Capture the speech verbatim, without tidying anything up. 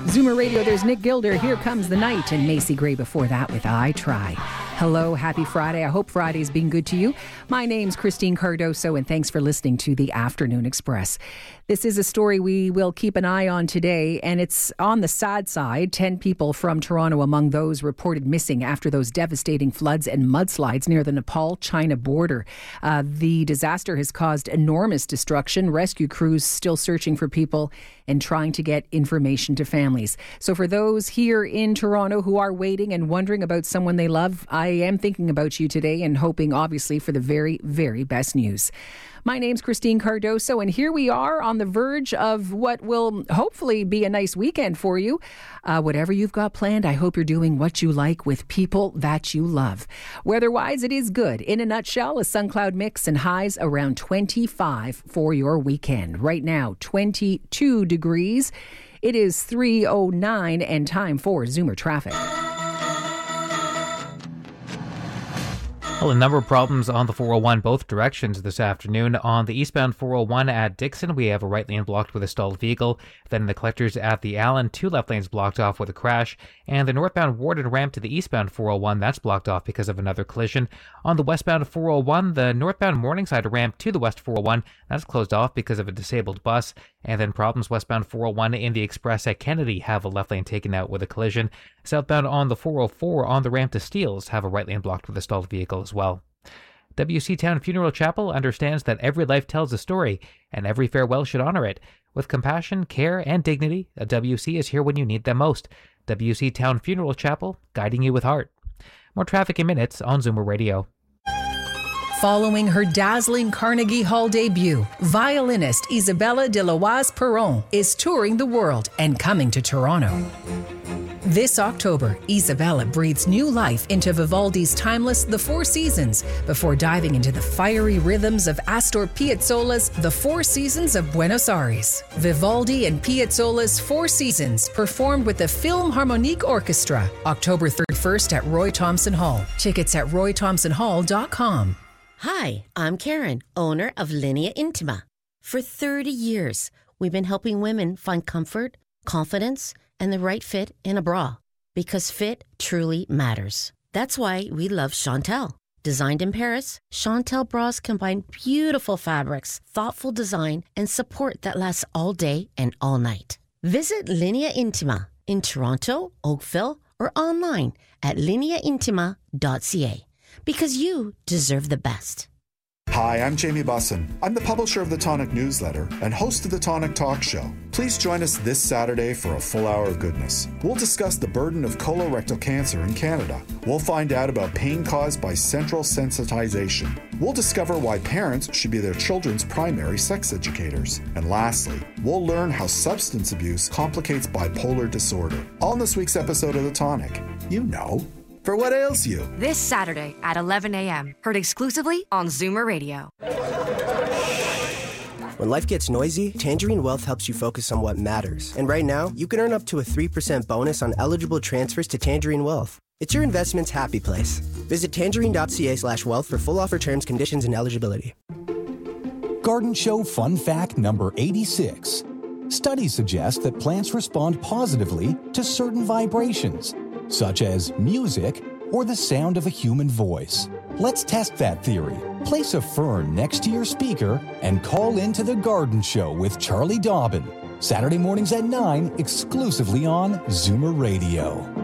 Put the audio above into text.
Zoomer Radio, there's Nick Gilder, Here Comes the Night, and Macy Gray before that with I Try. Hello, happy Friday. I hope Friday's been good to you. My name's Christine Cardoso, and thanks for listening to the Afternoon Express. This is a story we will keep an eye on today, and it's on the sad side. Ten people from Toronto among those reported missing after those devastating floods and mudslides near the Nepal-China border. Uh, the disaster has caused enormous destruction. Rescue crews still searching for people and trying to get information to families. So for those here in Toronto who are waiting and wondering about someone they love, I am thinking about you today and hoping, obviously, for the very, very best news. My name's Christine Cardoso, and here we are on the verge of what will hopefully be a nice weekend for you. Uh, whatever you've got planned, I hope you're doing what you like with people that you love. Weather-wise, it is good. In a nutshell, a sun cloud mix and highs around twenty-five for your weekend. Right now, twenty-two degrees. It is three oh nine and time for Zoomer traffic. Well, a number of problems on the four oh one both directions this afternoon. On the eastbound four oh one at Dixon, we have a right lane blocked with a stalled vehicle. Then in the collectors at the Allen, two left lanes blocked off with a crash. And the northbound Warden ramp to the eastbound four oh one, that's blocked off because of another collision. On the westbound four oh one, the northbound Morningside ramp to the west four oh one, that's closed off because of a disabled bus. And then problems westbound four oh one in the Express at Kennedy have a left lane taken out with a collision. Southbound on the four oh four on the ramp to Steeles have a right lane blocked with a stalled vehicle as well. W C Town Funeral Chapel understands that every life tells a story, and every farewell should honor it. With compassion, care, and dignity, a W C is here when you need them most. W C Town Funeral Chapel, guiding you with heart. More traffic in minutes on Zoomer Radio. Following her dazzling Carnegie Hall debut, violinist Isabella de Loise Perron is touring the world and coming to Toronto. This October, Isabella breathes new life into Vivaldi's timeless The Four Seasons before diving into the fiery rhythms of Astor Piazzolla's The Four Seasons of Buenos Aires. Vivaldi and Piazzolla's Four Seasons performed with the Philharmonic Orchestra, October thirty-first at Roy Thomson Hall. Tickets at roy thomson hall dot com. Hi, I'm Karen, owner of Linea Intima. For thirty years, we've been helping women find comfort, confidence, and the right fit in a bra. Because fit truly matters. That's why we love Chantel. Designed in Paris, Chantel bras combine beautiful fabrics, thoughtful design, and support that lasts all day and all night. Visit Linea Intima in Toronto, Oakville, or online at linea intima dot c a. Because you deserve the best. Hi, I'm Jamie Bussin. I'm the publisher of the Tonic newsletter and host of the Tonic Talk Show. Please join us this Saturday for a full hour of goodness. We'll discuss the burden of colorectal cancer in Canada. We'll find out about pain caused by central sensitization. We'll discover why parents should be their children's primary sex educators. And lastly, we'll learn how substance abuse complicates bipolar disorder. All in this week's episode of the Tonic. You know. For What Ails You? This Saturday at eleven a.m. Heard exclusively on Zoomer Radio. When life gets noisy, Tangerine Wealth helps you focus on what matters. And right now, you can earn up to a three percent bonus on eligible transfers to Tangerine Wealth. It's your investment's happy place. Visit tangerine dot c a slash wealth for full offer terms, conditions, and eligibility. Garden Show Fun Fact number eighty-six. Studies suggest that plants respond positively to certain vibrations, such as music or the sound of a human voice. Let's test that theory. Place a fern next to your speaker and call into the Garden Show with Charlie Dobbin. Saturday mornings at nine, exclusively on Zoomer Radio.